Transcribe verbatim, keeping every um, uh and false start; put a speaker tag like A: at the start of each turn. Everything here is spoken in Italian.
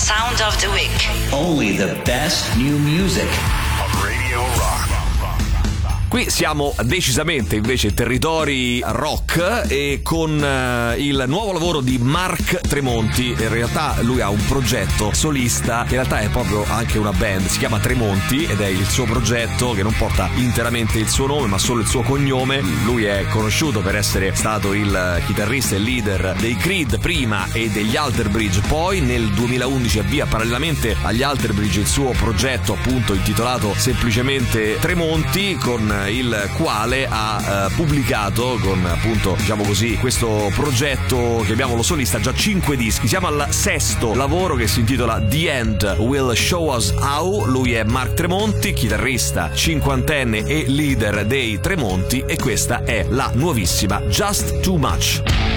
A: Sound of the Week.
B: Only the best new music.
C: Radio Rock.
D: Qui siamo decisamente invece in territori rock e con uh, il nuovo lavoro di Mark Tremonti. In realtà lui ha un progetto solista, in realtà è proprio anche una band, si chiama Tremonti ed è il suo progetto che non porta interamente il suo nome ma solo il suo cognome. Lui è conosciuto per essere stato il chitarrista e leader dei Creed prima e degli Alter Bridge poi. Nel duemilaundici avvia parallelamente agli Alter Bridge il suo progetto appunto intitolato semplicemente Tremonti, con il quale ha uh, pubblicato con appunto diciamo così questo progetto, chiamiamolo solista, già cinque dischi. Siamo al sesto lavoro che si intitola The End Will Show Us How. Lui è Mark Tremonti, chitarrista cinquantenne e leader dei Tremonti, e questa è la nuovissima Just Too Much.